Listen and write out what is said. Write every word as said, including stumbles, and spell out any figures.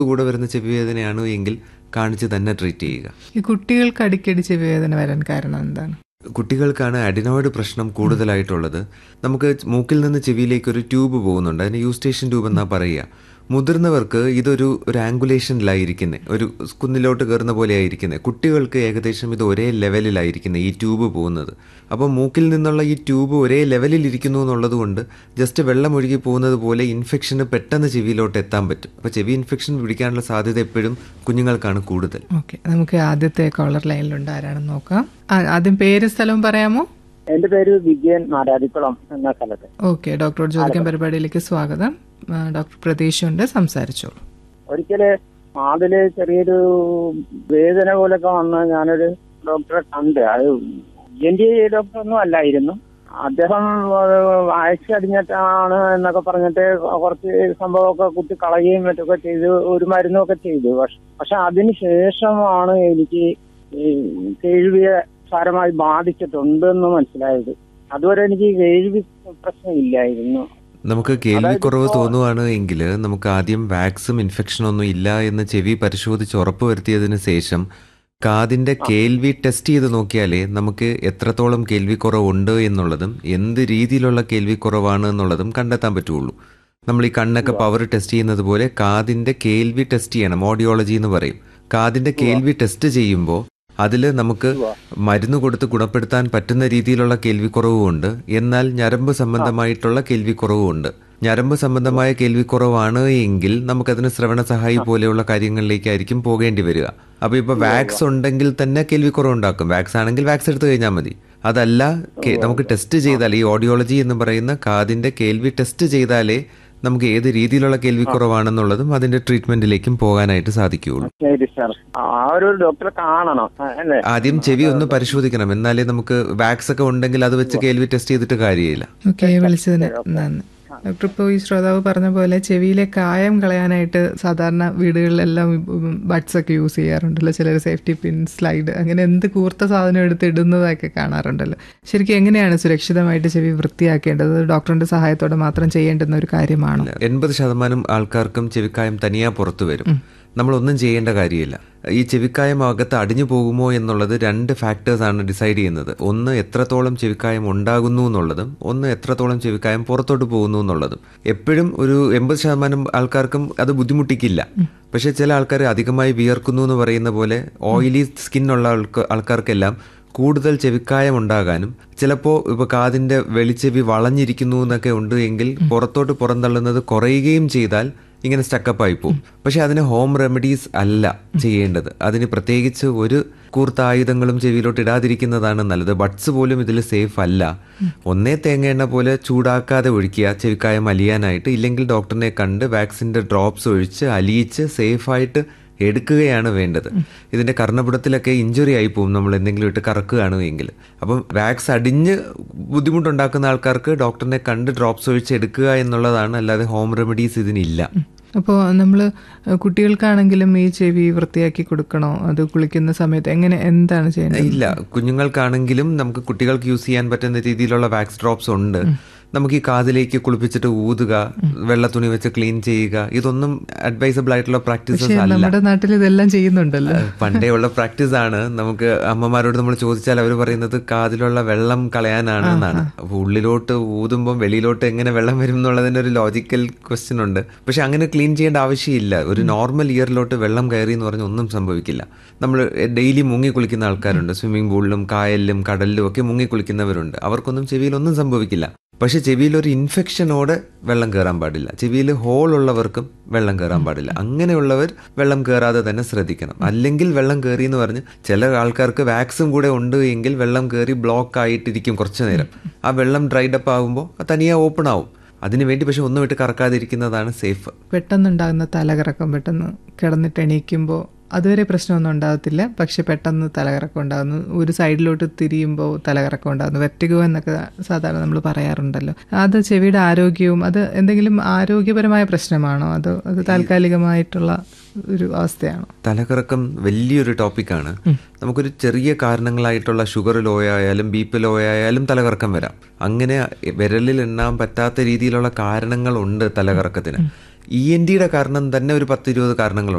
കൂടെ വരുന്ന ചെവി വേദനയാണോ എങ്കിൽ കാണിച്ച് തന്നെ ട്രീറ്റ് ചെയ്യുക. ഈ കുട്ടികൾക്ക് അടിക്കടി ചെവി വേദന വരാൻ കാരണം എന്താണ്? കുട്ടികൾക്കാണ് അഡിനോയിഡ് പ്രശ്നം കൂടുതലായിട്ടുള്ളത്. നമുക്ക് മൂക്കിൽ നിന്ന് ചെവിയിലേക്ക് ഒരു ട്യൂബ് പോകുന്നുണ്ട്, അതിന് യൂസ്റ്റേഷൻ ട്യൂബ് എന്നാ പറയുക. മുതിർന്നവർക്ക് ഇതൊരു ഒരു ആംഗുലേഷനിലായിരിക്കുന്നത്, ഒരു കുന്നിലോട്ട് കയറുന്ന പോലെ ആയിരിക്കുന്നത്. കുട്ടികൾക്ക് ഏകദേശം ഇത് ഒരേ ലെവലിലായിരിക്കുന്നത് ഈ ട്യൂബ് പോകുന്നത്. അപ്പോൾ മൂക്കിൽ നിന്നുള്ള ഈ ട്യൂബ് ഒരേ ലെവലിൽ ഇരിക്കുന്നു എന്നുള്ളത് കൊണ്ട് ജസ്റ്റ് വെള്ളം ഒഴുകി പോകുന്നത് പോലെ ഇൻഫെക്ഷന് പെട്ടെന്ന് ചെവിയിലോട്ട് എത്താൻ പറ്റും. അപ്പോൾ ചെവി ഇൻഫെക്ഷൻ പിടിക്കാനുള്ള സാധ്യത എപ്പോഴും കുഞ്ഞുങ്ങൾക്കാണ് കൂടുതൽ. ഓക്കെ, നമുക്ക് ആദ്യത്തെ കോളർ ലൈനിലുണ്ട്, ആരാണെന്ന് നോക്കാം. ആദ്യം പേര് സ്ഥലവും പറയാമോ? എന്റെ പേര് വിജയൻ മാരാരിക്കുളം എന്ന സ്ഥലത്ത്. ഓക്കെ, ഡോക്ടറോട് ചോദിക്കാൻ പരിപാടിയിലേക്ക് സ്വാഗതം. ഡോക്ടർ പ്രതീക്ഷയുണ്ട്, സംസാരിച്ചോളൂ. ഒരിക്കല് അതില് ചെറിയൊരു വേദന പോലൊക്കെ വന്ന് ഞാനൊരു ഡോക്ടറെ കണ്ട്. അത് എന്റെ ഡോക്ടറൊന്നും അല്ലായിരുന്നു. അദ്ദേഹം വായിച്ച് അടിഞ്ഞിട്ടാണ് എന്നൊക്കെ പറഞ്ഞിട്ട് കുറച്ച് സംഭവമൊക്കെ കുത്തി കളയുകയും മറ്റൊക്കെ ചെയ്ത് ഒരു മരുന്നൊക്കെ ചെയ്തു. പക്ഷെ അതിന് ശേഷമാണ് എനിക്ക് കേൾവിയെ സാരമായി ബാധിച്ചിട്ടുണ്ടെന്ന് മനസ്സിലായത്. അതുവരെ എനിക്ക് കേൾവി പ്രശ്നമില്ലായിരുന്നു. നമുക്ക് കേൾവിക്കുറവ് തോന്നുവാണ് എങ്കിൽ നമുക്ക് ആദ്യം വാക്സും ഇൻഫെക്ഷനൊന്നും ഇല്ല എന്ന് ചെവി പരിശോധിച്ച് ഉറപ്പുവരുത്തിയതിന് ശേഷം കാതിൻ്റെ കേൾവി ടെസ്റ്റ് ചെയ്ത് നോക്കിയാലേ നമുക്ക് എത്രത്തോളം കേൾവിക്കുറവുണ്ട് എന്നുള്ളതും എന്ത് രീതിയിലുള്ള കേൾവിക്കുറവാണ് എന്നുള്ളതും കണ്ടെത്താൻ പറ്റുള്ളൂ. നമ്മൾ ഈ കണ്ണൊക്കെ പവർ ടെസ്റ്റ് ചെയ്യുന്നത് പോലെ കാതിൻ്റെ കേൾവി ടെസ്റ്റ് ചെയ്യണം, ഓഡിയോളജി എന്ന് പറയും. കാതിൻ്റെ കേൾവി ടെസ്റ്റ് ചെയ്യുമ്പോൾ അതിൽ നമുക്ക് മരുന്ന് കൊടുത്ത് ഗുണപ്പെടുത്താൻ പറ്റുന്ന രീതിയിലുള്ള കേൾവിക്കുറവുമുണ്ട്, എന്നാൽ ഞരമ്പ് സംബന്ധമായിട്ടുള്ള കേൾവിക്കുറവുമുണ്ട്. ഞരമ്പ് സംബന്ധമായ കേൾവിക്കുറവാണ് എങ്കിൽ നമുക്കതിന് ശ്രവണ സഹായി പോലെയുള്ള കാര്യങ്ങളിലേക്കായിരിക്കും പോകേണ്ടി വരിക. അപ്പോൾ ഇപ്പോൾ വാക്സ് ഉണ്ടെങ്കിൽ തന്നെ കേൾവിക്കുറവ് ഉണ്ടാക്കും. വാക്സ് ആണെങ്കിൽ വാക്സ് എടുത്തു കഴിഞ്ഞാൽ മതി. അതല്ല, നമുക്ക് ടെസ്റ്റ് ചെയ്താൽ ഈ ഓഡിയോളജി എന്ന് പറയുന്ന കാതിൻ്റെ കേൾവി ടെസ്റ്റ് ചെയ്താലേ നമുക്ക് ഏത് രീതിയിലുള്ള കേൾവിക്കുറവാണെന്നുള്ളതും അതിന്റെ ട്രീറ്റ്മെന്റിലേക്കും പോകാനായിട്ട് സാധിക്കുകയുള്ളൂ. ആദ്യം ചെവി ഒന്ന് പരിശോധിക്കണം, എന്നാലേ നമുക്ക് വാക്സ് ഒക്കെ ഉണ്ടെങ്കിൽ അത് വെച്ച് കേൾവി ടെസ്റ്റ് ചെയ്തിട്ട് കാര്യമില്ല. ഓക്കെ, വിളിച്ചതിന് നന്ദി. ഡോക്ടർ, ഇപ്പോൾ ഈ ശ്രോതാവ് പറഞ്ഞ പോലെ ചെവിയിലെ കായം കളയാനായിട്ട് സാധാരണ വീടുകളിലെല്ലാം ബഡ്സ് ഒക്കെ യൂസ് ചെയ്യാറുണ്ടല്ലോ, ചിലർ സേഫ്റ്റി പിൻ, സ്ലൈഡ്, അങ്ങനെ എന്ത് കൂർത്ത സാധനം എടുത്ത് ഇടുന്നതൊക്കെ കാണാറുണ്ടല്ലോ. ശരിക്കും എങ്ങനെയാണ് സുരക്ഷിതമായിട്ട് ചെവി വൃത്തിയാക്കേണ്ടത്? ഡോക്ടറിന്റെ സഹായത്തോടെ മാത്രം ചെയ്യേണ്ടുന്ന ഒരു കാര്യമാണോ? എൺപത് ശതമാനം ആൾക്കാർക്കും ചെവിക്കായം തനിയാ പുറത്തു വരും. നമ്മളൊന്നും ചെയ്യേണ്ട കാര്യമില്ല. ഈ ചെവിക്കായം അകത്ത് അടിഞ്ഞു പോകുമോ എന്നുള്ളത് രണ്ട് ഫാക്ടേഴ്സാണ് ഡിസൈഡ് ചെയ്യുന്നത്. ഒന്ന് എത്രത്തോളം ചെവിക്കായം ഉണ്ടാകുന്നു എന്നുള്ളതും ഒന്ന് എത്രത്തോളം ചെവിക്കായം പുറത്തോട്ട് പോകുന്നു എന്നുള്ളതും. എപ്പോഴും ഒരു എൺപത് ശതമാനം ആൾക്കാർക്കും അത് ബുദ്ധിമുട്ടിക്കില്ല. പക്ഷെ ചില ആൾക്കാർ അധികമായി വിയർക്കുന്നു എന്ന് പറയുന്ന പോലെ ഓയിലി സ്കിന്നുള്ള ആൾക്ക് ആൾക്കാർക്കെല്ലാം കൂടുതൽ ചെവിക്കായം ഉണ്ടാകാനും ചിലപ്പോൾ ഇപ്പോൾ കാതിൻ്റെ വെളിച്ചെവി വളഞ്ഞിരിക്കുന്നു എന്നൊക്കെ ഉണ്ട് എങ്കിൽ പുറത്തോട്ട് പുറന്തള്ളുന്നത് കുറയുകയും ചെയ്താൽ ഇങ്ങനെ സ്റ്റക്കപ്പായി പോകും. പക്ഷെ അതിന് ഹോം റെമഡീസ് അല്ല ചെയ്യേണ്ടത്. അതിന് പ്രത്യേകിച്ച് ഒരു കൂർത്ത ആയുധങ്ങളും ചെവിയിലോട്ട് ഇടാതിരിക്കുന്നതാണ് നല്ലത്. ബഡ്സ് പോലും ഇതിൽ സേഫ് അല്ല. ഒന്നേ തേങ്ങ എണ്ണ പോലെ ചൂടാക്കാതെ ഒഴിക്കുക ചെവിക്കായം അലിയാനായിട്ട്, ഇല്ലെങ്കിൽ ഡോക്ടറിനെ കണ്ട് വാക്സിൻ്റെ ഡ്രോപ്സ് ഒഴിച്ച് അലിയിച്ച് സേഫായിട്ട് എടുക്കുകയാണ് വേണ്ടത്. ഇതിൻ്റെ കർണപുടത്തിലൊക്കെ ഇഞ്ചുറി ആയി പോകും നമ്മൾ എന്തെങ്കിലും ഇട്ട് കറക്കുകയാണ് എങ്കിൽ. അപ്പം വാക്സ് അടിഞ്ഞ് ബുദ്ധിമുട്ടുണ്ടാക്കുന്ന ആൾക്കാർക്ക് ഡോക്ടറിനെ കണ്ട് ഡ്രോപ്സ് ഒഴിച്ച് എടുക്കുക എന്നുള്ളതാണ്, അല്ലാതെ ഹോം റെമഡീസ് ഇതിനില്ല. അപ്പോൾ നമ്മൾ കുട്ടികൾക്കാണെങ്കിലും ഈ ചെവി വൃത്തിയാക്കി കൊടുക്കണോ? അത് കുളിക്കുന്ന സമയത്ത് എങ്ങനെ, എന്താണ് ചെയ്യുന്നത്? ഇല്ല, കുഞ്ഞുങ്ങൾക്കാണെങ്കിലും നമുക്ക് കുട്ടികൾക്ക് യൂസ് ചെയ്യാൻ പറ്റുന്ന രീതിയിലുള്ള വാക്സ് ഡ്രോപ്സ് ഉണ്ട്. നമുക്ക് ഈ കാതിലേക്ക് കുളിപ്പിച്ചിട്ട് ഊതുക, വെള്ള തുണി വെച്ച് ക്ലീൻ ചെയ്യുക, ഇതൊന്നും അഡ്വൈസബിൾ ആയിട്ടുള്ള പ്രാക്ടീസസ് അല്ല. നമ്മുടെ നാട്ടിൽ ഇതെല്ലാം ചെയ്യുന്നുണ്ടല്ലോ. പണ്ടേ ഉള്ള പ്രാക്ടീസ് ആണ്. നമുക്ക് അമ്മമാരോട് നമ്മൾ ചോദിച്ചാൽ അവർ പറയുന്നത് കാതിലുള്ള വെള്ളം കളയാനാണ് എന്നാണ്. അപ്പോൾ ഉള്ളിലോട്ട് ഊതുമ്പോൾ വെളിയിലോട്ട് എങ്ങനെ വെള്ളം വരും എന്നുള്ളതിന് ഒരു ലോജിക്കൽ ക്വസ്റ്റ്യൻ ഉണ്ട്. പക്ഷെ അങ്ങനെ ക്ലീൻ ചെയ്യേണ്ട ആവശ്യമില്ല. ഒരു നോർമൽ ഇയറിലോട്ട് വെള്ളം കയറി എന്ന് പറഞ്ഞാൽ ഒന്നും സംഭവിക്കില്ല. നമ്മൾ ഡെയിലി മുങ്ങി കുളിക്കുന്ന ആൾക്കാരുണ്ട്, സ്വിമ്മിംഗ് പൂളിലും കായലിലും കടലിലും ഒക്കെ മുങ്ങി കുളിക്കുന്നവരുണ്ട്. അവർക്കൊന്നും ചെവിയിലൊന്നും സംഭവിക്കില്ല. പക്ഷെ ചെവിയിൽ ഒരു ഇൻഫെക്ഷനോടെ വെള്ളം കയറാൻ പാടില്ല. ചെവിയിൽ ഹോൾ ഉള്ളവർക്കും വെള്ളം കയറാൻ പാടില്ല. അങ്ങനെയുള്ളവർ വെള്ളം കയറാതെ തന്നെ ശ്രദ്ധിക്കണം. അല്ലെങ്കിൽ വെള്ളം കയറി എന്ന് പറഞ്ഞ് ചില ആൾക്കാർക്ക് വാക്സും കൂടെ ഉണ്ട് എങ്കിൽ വെള്ളം കയറി ബ്ലോക്ക് ആയിട്ടിരിക്കും കുറച്ചു നേരം. ആ വെള്ളം ഡ്രൈഡപ്പ് ആകുമ്പോൾ തനിയെ ഓപ്പൺ ആവും. അതിനുവേണ്ടി പക്ഷെ ഒന്നും വിട്ട് കറക്കാതിരിക്കുന്നതാണ് സേഫ്. പെട്ടെന്നുണ്ടാകുന്ന തലകറക്കം, പെട്ടെന്ന് കിടന്നിട്ട് എണീക്കുമ്പോൾ അതുവരെ പ്രശ്നമൊന്നും ഉണ്ടാകത്തില്ല, പക്ഷെ പെട്ടെന്ന് തലകറക്കം ഉണ്ടാകുന്നു, ഒരു സൈഡിലോട്ട് തിരിയുമ്പോൾ തലകറക്കം ഉണ്ടാകുന്നു, വെർട്ടിഗോ എന്നൊക്കെ സാധാരണ നമ്മൾ പറയാറുണ്ടല്ലോ. അത് ചെവിയുടെ ആരോഗ്യവും, അത് എന്തെങ്കിലും ആരോഗ്യപരമായ പ്രശ്നമാണോ അതോ അത് താൽക്കാലികമായിട്ടുള്ള ഒരു അവസ്ഥയാണോ? തലകറക്കം വലിയൊരു ടോപ്പിക്കാണ്. നമുക്കൊരു ചെറിയ കാരണങ്ങളായിട്ടുള്ള ഷുഗർ ലോ ആയാലും ബി പി ലോ ആയാലും തലകറക്കം വരാം. അങ്ങനെ വിരലിൽ എണ്ണാൻ പറ്റാത്ത രീതിയിലുള്ള കാരണങ്ങളുണ്ട് തലകറക്കത്തിന്. ഇ എൻ ഡിയുടെ കാരണം തന്നെ ഒരു പത്ത് ഇരുപത് കാരണങ്ങളുണ്ട്.